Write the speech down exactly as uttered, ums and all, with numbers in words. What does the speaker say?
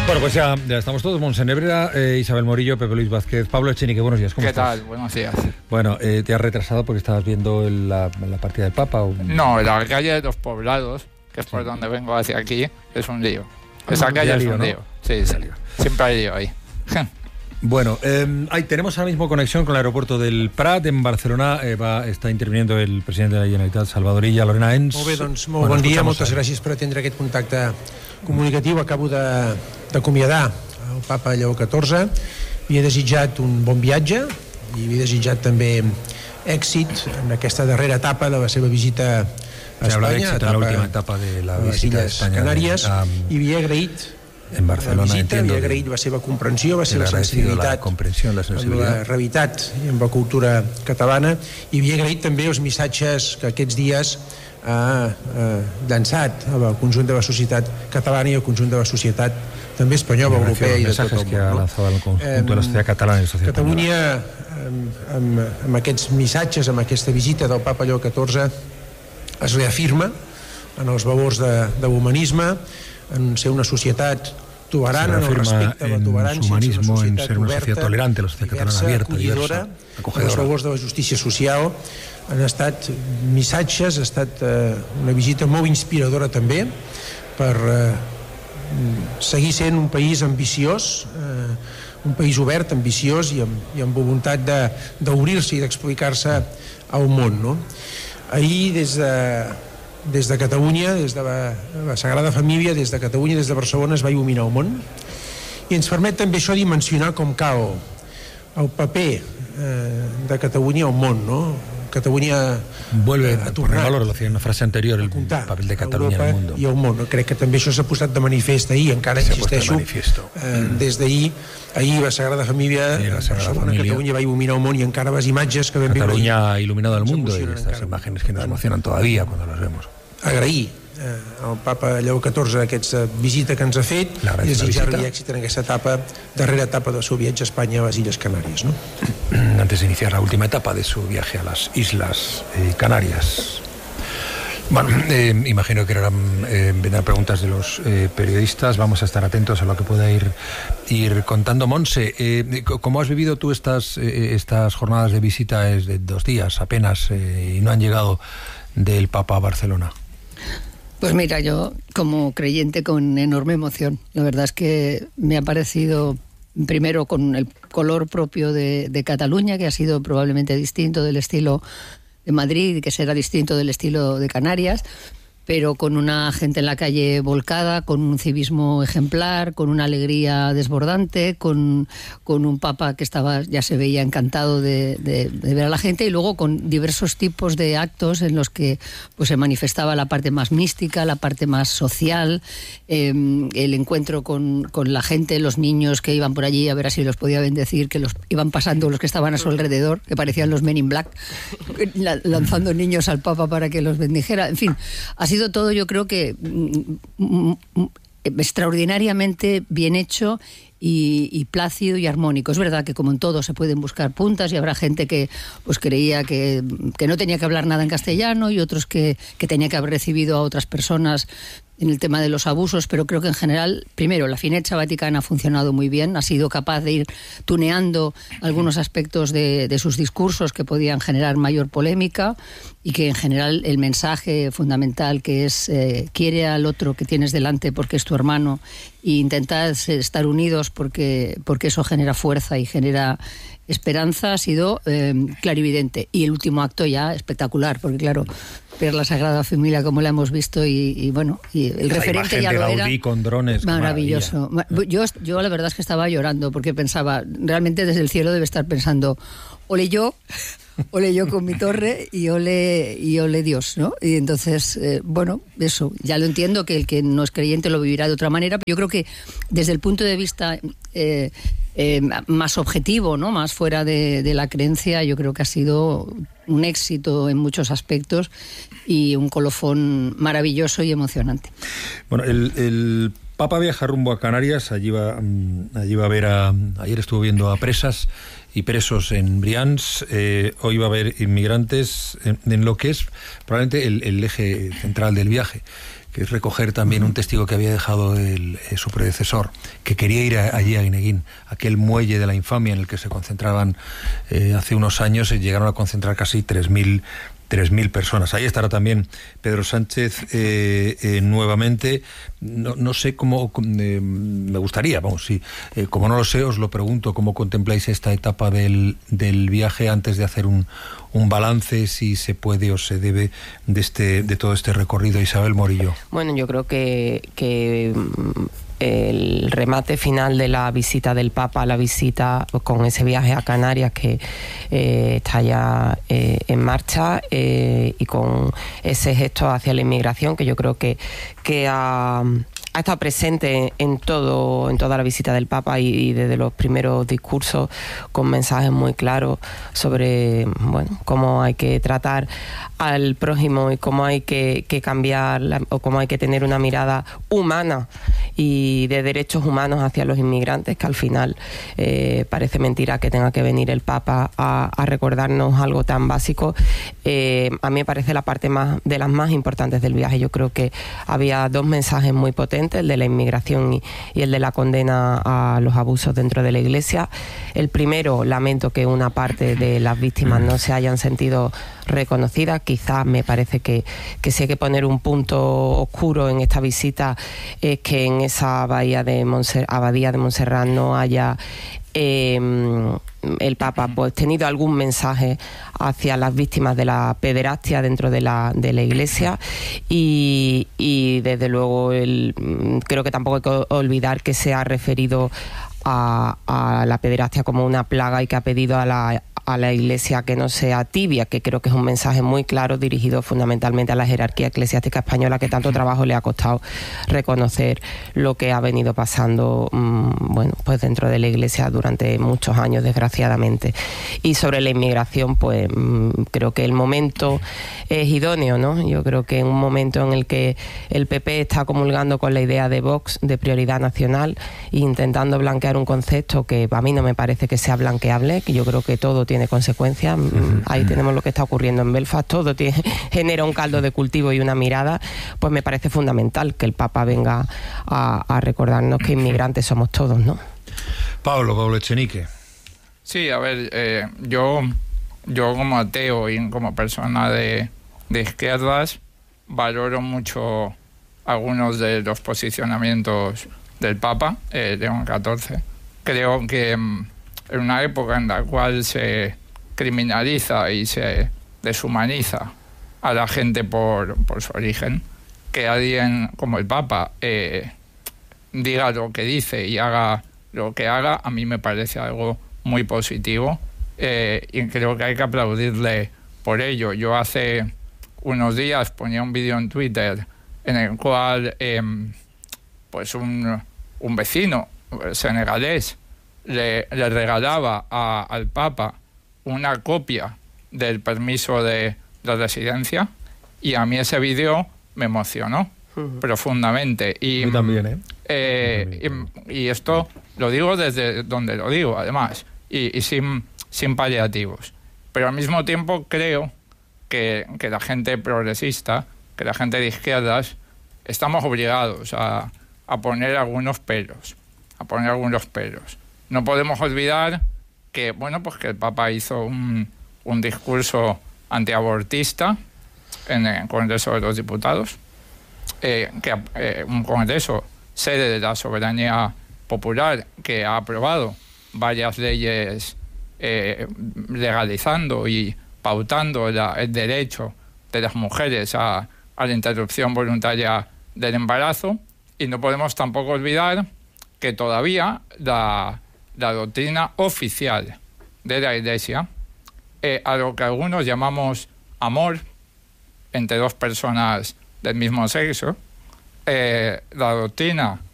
Bueno, pues ya, ya estamos todos. Monsenebrera, eh, Isabel Morillo, Pepe Luis Vázquez, Pablo Echenique, buenos días. ¿Cómo ¿Qué estás? tal? Buenos días. Bueno, eh, ¿te has retrasado porque estabas viendo la, la partida del Papa? O... No, la calle de los Poblados, que es por sí. donde vengo hacia aquí, es un lío. Esa Ah, calle es lío, un ¿no? lío. Sí, sí. Siempre hay lío ahí. Bueno, eh, ahí tenemos ahora mismo conexión con el aeropuerto del Prat, en Barcelona. Eh, va, está interviniendo el presidente de la Generalitat, Salvador Illa. Lorena Ens. Molt bé, doncs molt bueno, bon dia, moltes ahí. gràcies per atendre aquest contacte comunicatiu. Acabo de, d'acomiadar el papa Lleó catorze. Havia desitjat un bon viatge i havia desitjat també èxit en aquesta darrera etapa de la seva visita a Espanya, etapa, la última etapa de la visita a Espanya, Canàries, um, i havia agraït en Barcelona, la visita, havia entiendo, agraït la seva comprensió, la seva sensibilitat la amb la realitat i amb la cultura catalana, i havia agraït també els missatges que aquests dies ha eh, llançat al conjunt de la societat catalana i al conjunt de la societat també espanyola, europea i de tot el món. Que ha lanzado el conjunto de la sociedad catalana y la sociedad Catalunya, amb, amb, amb aquests missatges, amb aquesta visita del papa Lleó catorze, es reafirma en els valors de, de l'humanisme, en ser una societat tolerant, en el respecte a la tolerància, humanismo, en ser una oberta, sociedad tolerante, la sociedad catalana abierta, diversa, acogedora. Els valors de la justícia social han estat missatges, ha estat eh, una visita molt inspiradora també per eh, seguir sent un país ambiciós, eh, un país obert, ambiciós i amb, i amb voluntat de, d'obrir-se i d'explicar-se al món, no? Ahir, des de, des de Catalunya, des de la, la Sagrada Família, des de Catalunya, des de Barcelona, es va il·luminar el món, i ens permet també això dimensionar com cal el paper eh, de Catalunya al món, no? Catalunya vuelve a poner valor, lo decía en una frase anterior, el papel de Catalunya en el mundo. I el món. Crec que també això s'ha posat de manifest ahir, encara se insisteixo, eh, des d'ahir, ahir la Sagrada Família, sí, la Sagrada Familia. Catalunya va il·luminar el món, i encara les imatges que vam veure ahir. Catalunya ha iluminado el mundo, y estas imágenes que nos emocionan todavía cuando las vemos. Agrair eh, al papa Lleó catorze aquesta visita que ens ha fet i desitjar-li èxit en aquesta etapa, darrera etapa del seu viatge a Espanya, a les Illes Canàries, ¿no? Antes de iniciar la última etapa de su viaje a las Islas eh, Canarias. Bueno, eh, imagino que ahora eh, vendrán preguntas de los eh, periodistas. Vamos a estar atentos a lo que pueda ir, ir contando. Monse, eh, ¿cómo has vivido tú estas, eh, estas jornadas de visita? Es de dos días apenas eh, y no han llegado del Papa a Barcelona. Pues mira, yo como creyente con enorme emoción. La verdad es que me ha parecido, primero, con el color propio de, de Cataluña, que ha sido probablemente distinto del estilo de Madrid, que será distinto del estilo de Canarias, pero con una gente en la calle volcada, con un civismo ejemplar, con una alegría desbordante, con, con un papa que estaba, ya se veía encantado de, de, de ver a la gente, y luego con diversos tipos de actos en los que pues, se manifestaba la parte más mística, la parte más social, eh, el encuentro con, con la gente, los niños que iban por allí a ver si los podía bendecir, que los iban pasando los que estaban a su alrededor, que parecían los Men in Black, lanzando niños al papa para que los bendijera. En fin, así Ha sido todo, yo creo que mm, mm, extraordinariamente bien hecho y, y plácido y armónico. Es verdad que como en todo se pueden buscar puntas y habrá gente que pues creía que, que no tenía que hablar nada en castellano y otros que, que tenía que haber recibido a otras personas en el tema de los abusos, pero creo que en general, primero, la Finecha Vaticana ha funcionado muy bien, ha sido capaz de ir tuneando algunos aspectos de, de sus discursos que podían generar mayor polémica, y que en general el mensaje fundamental, que es eh, quiere al otro que tienes delante porque es tu hermano, e intentad estar unidos porque, porque eso genera fuerza y genera esperanza, ha sido eh, clarividente. Y el último acto ya espectacular, porque claro, ver la Sagrada Familia como la hemos visto y, y bueno, y el la referente ya lo era con drones, maravilloso. Yo, yo la verdad es que estaba llorando, porque pensaba, realmente desde el cielo debe estar pensando, ole yo, ole yo con mi torre y ole, y ole Dios, ¿no? Y entonces, eh, bueno, eso, ya lo entiendo, que el que no es creyente lo vivirá de otra manera, pero yo creo que desde el punto de vista eh, eh, más objetivo, ¿no? Más fuera de, de la creencia, yo creo que ha sido un éxito en muchos aspectos y un colofón maravilloso y emocionante. Bueno, el, el Papa viaja rumbo a Canarias, allí va, allí va a ver a... Ayer estuvo viendo a presas y presos en Brians, eh, hoy va a haber inmigrantes en, en lo que es probablemente el, el eje central del viaje, que es recoger también un testigo que había dejado el, eh, su predecesor, que quería ir a, allí a Guineguín, aquel muelle de la infamia en el que se concentraban eh, hace unos años, se llegaron a concentrar casi tres mil personas. Ahí estará también Pedro Sánchez eh, eh, nuevamente. No, no sé cómo, eh, me gustaría, vamos, sí, eh, como no lo sé, os lo pregunto, ¿cómo contempláis esta etapa del, del viaje antes de hacer un, un balance, si se puede o se debe, de este de todo este recorrido? Isabel Morillo. Bueno, yo creo que, que el remate final de la visita del Papa, la visita con ese viaje a Canarias que eh, está ya eh, en marcha eh, y con ese gesto hacia la inmigración que yo creo que, que ha... ha estado presente en todo en toda la visita del Papa y, y desde los primeros discursos con mensajes muy claros sobre bueno cómo hay que tratar al prójimo y cómo hay que, que cambiar la, o cómo hay que tener una mirada humana y de derechos humanos hacia los inmigrantes, que al final eh, parece mentira que tenga que venir el Papa a, a recordarnos algo tan básico. Eh, a mí me parece la parte más de las más importantes del viaje. Yo creo que había dos mensajes muy potentes, el de la inmigración y, y el de la condena a los abusos dentro de la Iglesia. El primero, lamento que una parte de las víctimas no se hayan sentido reconocidas. Quizás me parece que, que sí hay que poner un punto oscuro en esta visita, es que en esa bahía de Montser- abadía de Montserrat no haya eh, el Papa pues tenido algún mensaje hacia las víctimas de la pederastia dentro de la, de la Iglesia y, y desde luego el, creo que tampoco hay que olvidar que se ha referido a, a la pederastia como una plaga y que ha pedido a la a la Iglesia que no sea tibia, que creo que es un mensaje muy claro dirigido fundamentalmente a la jerarquía eclesiástica española, que tanto trabajo le ha costado reconocer lo que ha venido pasando mmm, bueno, pues dentro de la Iglesia durante muchos años, desgraciadamente. Y sobre la inmigración, pues mmm, creo que el momento es idóneo, ¿no? Yo creo que en un momento en el que el P P está comulgando con la idea de Vox de prioridad nacional e intentando blanquear un concepto que a mí no me parece que sea blanqueable, que yo creo que todo tiene tiene consecuencias. Uh-huh. Ahí tenemos lo que está ocurriendo en Belfast, todo tiene, genera un caldo de cultivo y una mirada, pues me parece fundamental que el Papa venga a, a recordarnos que inmigrantes somos todos, ¿no? Pablo, Pablo Echenique. Sí, a ver, eh, yo, yo como ateo y como persona de, de izquierdas valoro mucho algunos de los posicionamientos del Papa, eh, León catorce. Creo que en una época en la cual se criminaliza y se deshumaniza a la gente por, por su origen, que alguien como el Papa eh, diga lo que dice y haga lo que haga, a mí me parece algo muy positivo eh, y creo que hay que aplaudirle por ello. Yo hace unos días ponía un vídeo en Twitter en el cual eh, pues un, un vecino senegalés Le, le regalaba a, al Papa una copia del permiso de, de residencia y a mí ese vídeo me emocionó uh-huh. profundamente. Y, a mí también, ¿eh? eh también. Y, y esto lo digo desde donde lo digo, además, y, y sin, sin paliativos. Pero al mismo tiempo creo que, que la gente progresista, que la gente de izquierdas, estamos obligados a, a poner algunos peros, a poner algunos peros. No podemos olvidar que, bueno, pues que el Papa hizo un, un discurso antiabortista en el Congreso de los Diputados, eh, que eh, un Congreso sede de la soberanía popular que ha aprobado varias leyes eh, legalizando y pautando la, el derecho de las mujeres a, a la interrupción voluntaria del embarazo. Y no podemos tampoco olvidar que todavía la la doctrina oficial de la Iglesia, eh, a lo que algunos llamamos amor entre dos personas del mismo sexo, eh, la doctrina